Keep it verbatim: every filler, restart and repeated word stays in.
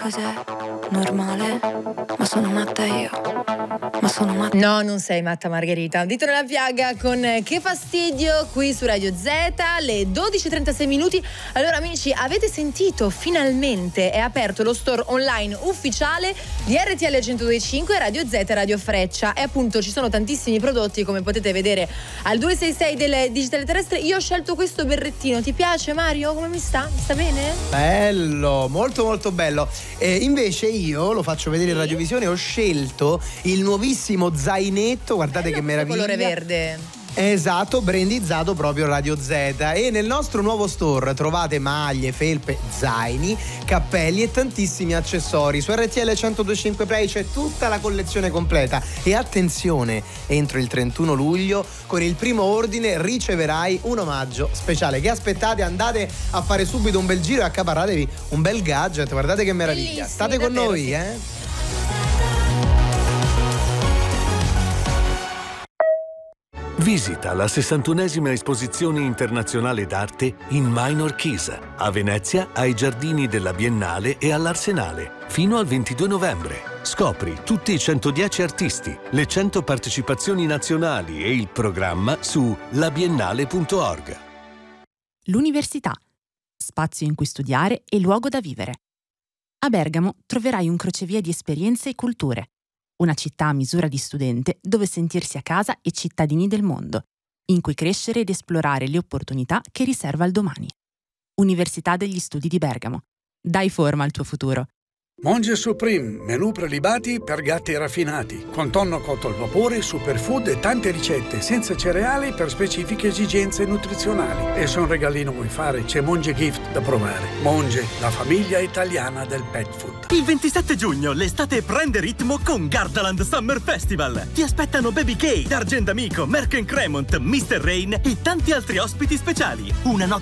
cos'è normale? Ma sono matta io. Ma sono matta. No, non sei matta, Margherita. Dito nella piaga con Che fastidio qui su Radio Z, le dodici e trentasei minuti. Allora amici, avete sentito? Finalmente è aperto lo store online ufficiale di R T L centodue e cinque e Radio Z e Radio Freccia. E appunto ci sono tantissimi prodotti, come potete vedere al due sei sei del digitale terrestre. Io ho scelto questo berrettino. Ti piace, Mario? Come mi sta? Mi sta bene? Bello, molto molto bello. E invece io, lo faccio vedere in radiovisione, ho scelto il nuovissimo zainetto, guardate che meraviglia. Colore verde. Esatto, brandizzato proprio Radio Z. E nel nostro nuovo store trovate maglie, felpe, zaini, cappelli e tantissimi accessori. Su R T L centodue e cinque Play c'è tutta la collezione completa. E attenzione, entro il trentuno luglio con il primo ordine riceverai un omaggio speciale. Che aspettate? Andate a fare subito un bel giro e accaparatevi un bel gadget. Guardate che meraviglia. Bellissimi, State con davvero, noi, sì. eh? Visita la sessantunesima esposizione internazionale d'arte in Minor Keys, a Venezia, ai giardini della Biennale e all'Arsenale, fino al ventidue novembre. Scopri tutti i centodieci artisti, le cento partecipazioni nazionali e il programma su labiennale punto org. L'università, spazio in cui studiare e luogo da vivere. A Bergamo troverai un crocevia di esperienze e culture. Una città a misura di studente dove sentirsi a casa e cittadini del mondo, in cui crescere ed esplorare le opportunità che riserva il domani. Università degli Studi di Bergamo. Dai forma al tuo futuro. Monge Supreme, menù prelibati per gatti raffinati, con tonno cotto al vapore, superfood e tante ricette, senza cereali per specifiche esigenze nutrizionali. E se un regalino vuoi fare, c'è Monge Gift da provare. Monge, la famiglia italiana del pet food. Il ventisette giugno l'estate prende ritmo con Gardaland Summer Festival. Ti aspettano Baby K, D'Argent Amico, Merck and Cremont, mister Rain e tanti altri ospiti speciali. Una notte